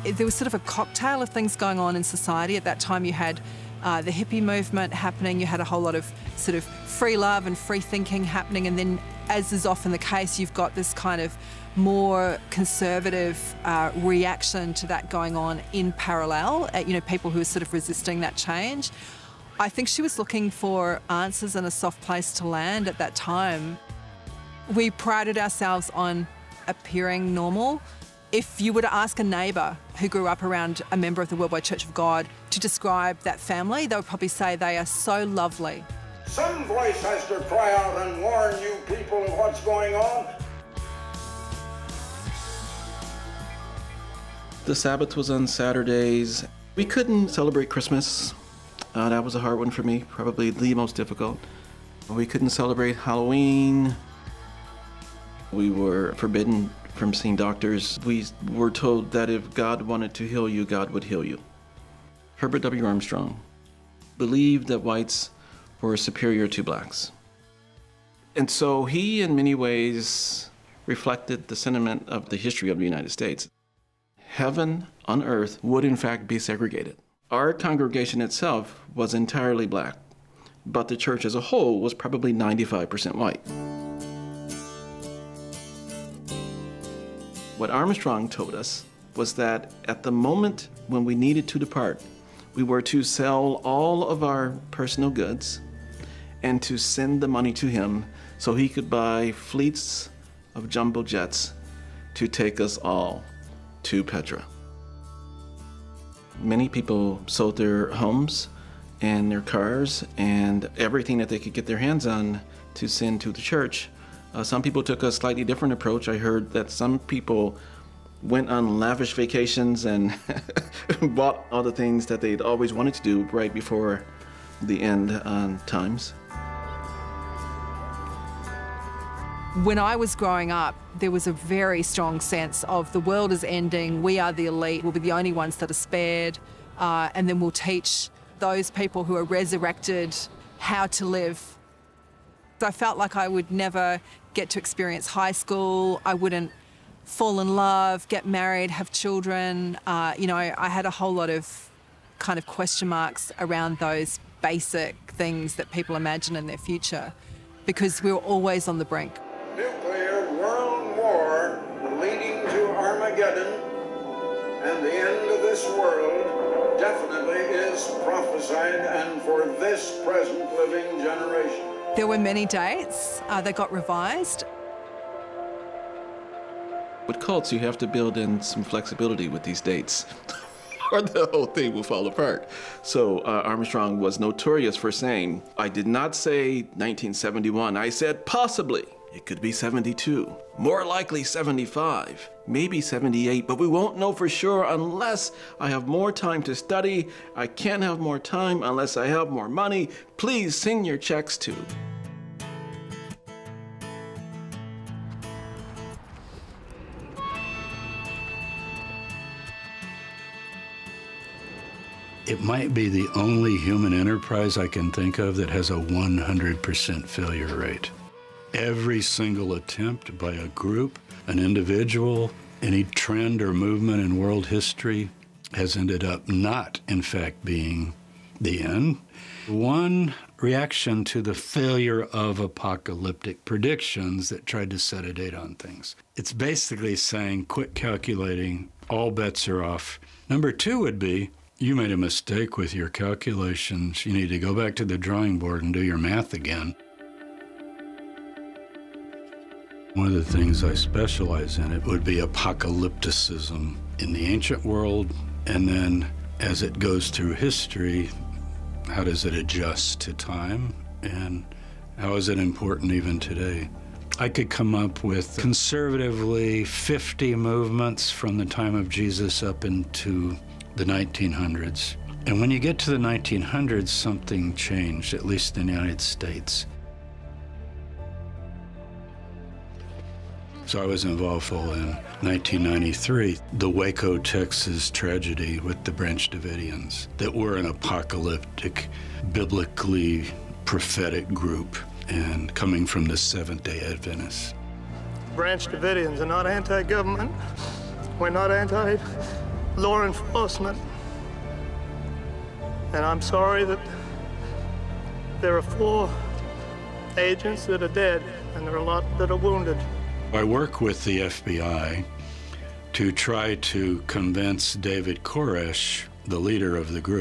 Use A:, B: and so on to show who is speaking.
A: There was sort of a cocktail of things going on in society. At that time, you had the hippie movement happening, you had a whole lot of sort of free love and free thinking happening, and then, as is often the case, you've got this kind of more conservative reaction to that going on in parallel, people who are sort of resisting that change. I think she was looking for answers and a soft place to land at that time. We prided ourselves on appearing normal. If you were to ask a neighbour who grew up around a member of the Worldwide Church of God to describe that family, they would probably say they are so lovely.
B: Some voice has to cry out and warn you people of what's going on.
C: The Sabbath was on Saturdays. We couldn't celebrate Christmas. That was a hard one for me, probably the most difficult. We couldn't celebrate Halloween. We were forbidden from seeing doctors. We were told that if God wanted to heal you, God would heal you. Herbert W. Armstrong believed that whites were superior to blacks. And so he, in many ways, reflected the sentiment of the history of the United States. Heaven on earth would in fact be segregated. Our congregation itself was entirely black, but the church as a whole was probably 95% white. What Armstrong told us was that at the moment when we needed to depart, we were to sell all of our personal goods and to send the money to him so he could buy fleets of jumbo jets to take us all to Petra. Many people sold their homes and their cars and everything that they could get their hands on to send to the church. Some people took a slightly different approach. I heard that some people went on lavish vacations and bought all the things that they'd always wanted to do right before the end times.
A: When I was growing up, there was a very strong sense of the world is ending, we are the elite, we'll be the only ones that are spared, and then we'll teach those people who are resurrected how to live. I felt like I would never get to experience high school, I wouldn't fall in love, get married, have children. I had a whole lot of kind of question marks around those basic things that people imagine in their future, because we were always on the brink.
B: Nuclear world war leading to Armageddon and the end of this world definitely is prophesied, and for this present living generation.
A: There were many dates that got revised.
C: With cults, you have to build in some flexibility with these dates, or the whole thing will fall apart. So Armstrong was notorious for saying, I did not say 1971, I said possibly. It could be 72, more likely 75, maybe 78, but we won't know for sure unless I have more time to study. I can't have more time unless I have more money. Please send your checks to.
D: It might be the only human enterprise I can think of that has a 100% failure rate. Every single attempt by a group, an individual, any trend or movement in world history has ended up not, in fact, being the end. One reaction to the failure of apocalyptic predictions that tried to set a date on things. It's basically saying, quit calculating, all bets are off. Number two would be, you made a mistake with your calculations. You need to go back to the drawing board and do your math again. One of the things I specialize in, it would be apocalypticism in the ancient world, and then as it goes through history, how does it adjust to time, and how is it important even today? I could come up with conservatively 50 movements from the time of Jesus up into the 1900s. And when you get to the 1900s, something changed, at least in the United States. So I was involved in 1993, the Waco, Texas tragedy with the Branch Davidians, that were an apocalyptic, biblically prophetic group, and coming from the Seventh-day Adventists.
E: Branch Davidians are not anti-government. We're not law enforcement. And I'm sorry that there are 4 agents that are dead, and there are a lot that are wounded.
D: I work with the FBI to try to convince David Koresh, the leader of the group,